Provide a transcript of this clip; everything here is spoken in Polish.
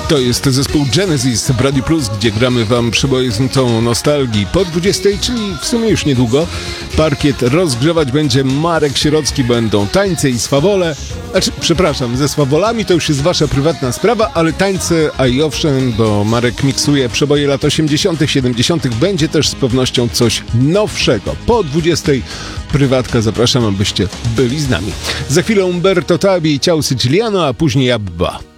To jest zespół Genesis w Radio Plus, gdzie gramy wam przeboje z nutą nostalgii. Po 20, czyli w sumie już niedługo, parkiet rozgrzewać będzie Marek Sierocki, będą tańce i swawole. Przepraszam, ze swawolami to już jest wasza prywatna sprawa, ale tańce, a i owszem, bo Marek miksuje przeboje lat 80., 70., będzie też z pewnością coś nowszego. Po 20 prywatka, zapraszam, abyście byli z nami. Za chwilę Umberto Tabi i Ciao Siciliano, a później Abba.